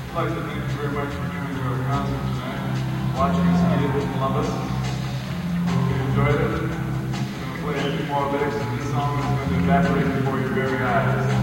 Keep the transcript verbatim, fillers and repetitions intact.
I'd like to thank you very much for coming to our concert tonight, watching us meet in Columbus. Hope you enjoyed it. I'm going to play a few more lyrics of this song that's going to evaporate before your very eyes.